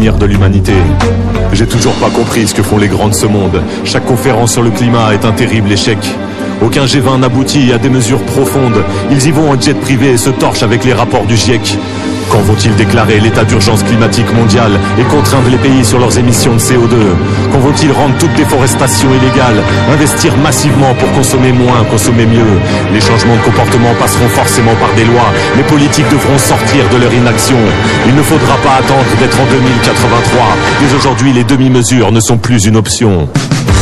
l'avenir de l'humanité. J'ai toujours pas compris ce que font les grands de ce monde. Chaque conférence sur le climat est un terrible échec. Aucun G20 n'aboutit à des mesures profondes. Ils y vont en jet privé et se torchent avec les rapports du GIEC. Quand vont-ils déclarer l'état d'urgence climatique mondiale et contraindre les pays sur leurs émissions de CO2? Quand vont-ils rendre toute déforestation illégale, investir massivement pour consommer moins, consommer mieux? Les changements de comportement passeront forcément par des lois. Les politiques devront sortir de leur inaction. Il ne faudra pas attendre d'être en 2083. Dès aujourd'hui, les demi-mesures ne sont plus une option.